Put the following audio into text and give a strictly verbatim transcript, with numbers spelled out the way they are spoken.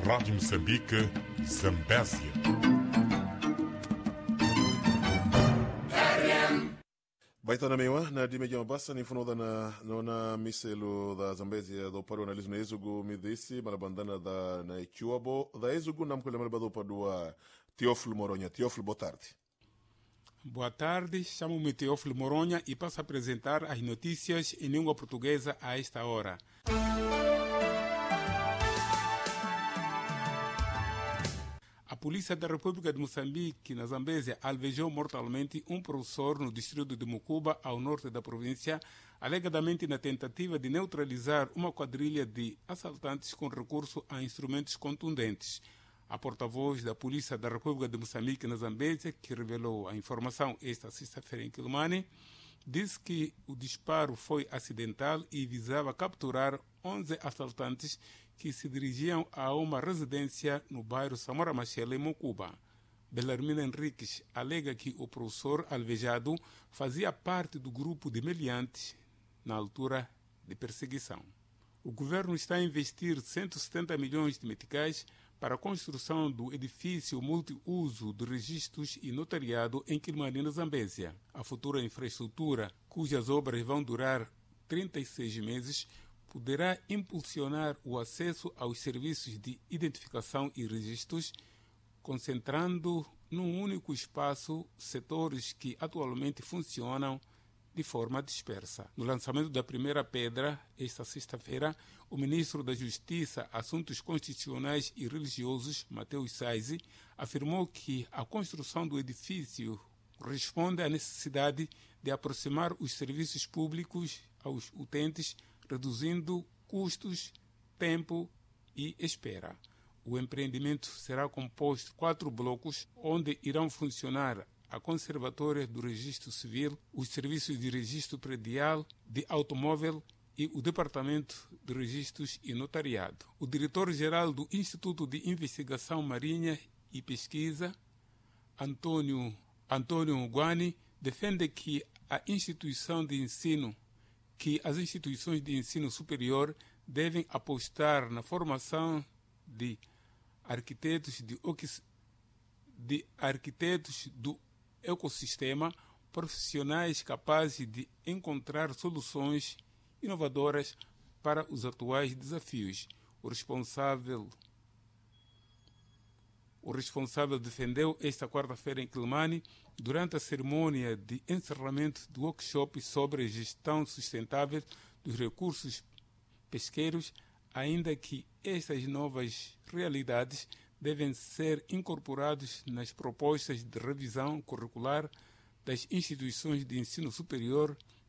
Rádio Moçambique, Zambésia. Baitana mewa na dime jama basa ni funo na nona miselo da Zambésia do paro na lizo na ezugu midisi malabandana da na ichuabo da ezugu na mkule malabado padua Teófilo Moronha. Teófilo, boa tarde. Boa tarde, chamo-me Teófilo Moronha e passo a apresentar as notícias em língua portuguesa a esta hora. A Polícia da República de Moçambique, na Zambésia, alvejou mortalmente um professor no distrito de Mucuba, ao norte da província, alegadamente na tentativa de neutralizar uma quadrilha de assaltantes com recurso a instrumentos contundentes. A porta-voz da Polícia da República de Moçambique, na Zambésia, que revelou a informação esta sexta-feira em Quelimane, disse que o disparo foi acidental e visava capturar onze assaltantes que se dirigiam a uma residência no bairro Samora Machel, em Mucuba. Belarmina Henriques alega que o professor alvejado fazia parte do grupo de meliantes na altura de perseguição. O governo está a investir cento e setenta milhões de meticais para a construção do edifício multiuso de registros e notariado em Quelimane, na Zambésia. A futura infraestrutura, cujas obras vão durar trinta e seis meses, poderá impulsionar o acesso aos serviços de identificação e registros, concentrando num único espaço setores que atualmente funcionam de forma dispersa. No lançamento da primeira pedra, esta sexta-feira, o ministro da Justiça, Assuntos Constitucionais e Religiosos, Mateus Saizi, afirmou que a construção do edifício responde à necessidade de aproximar os serviços públicos aos utentes, reduzindo custos, tempo e espera. O empreendimento será composto de quatro blocos, onde irão funcionar a Conservatória do Registro Civil, os serviços de registro predial, de automóvel e o Departamento de Registros e Notariado. O diretor-geral do Instituto de Investigação Marinha e Pesquisa, Antônio, Antônio Guani, defende que a instituição de ensino que as instituições de ensino superior devem apostar na formação de arquitetos, de, de arquitetos do ecossistema, profissionais capazes de encontrar soluções inovadoras para os atuais desafios. O responsável, o responsável defendeu esta quarta-feira em Quelimane, durante a cerimônia de encerramento do workshop sobre a gestão sustentável dos recursos pesqueiros, ainda que estas novas realidades devem ser incorporadas nas propostas de revisão curricular das instituições de ensino superior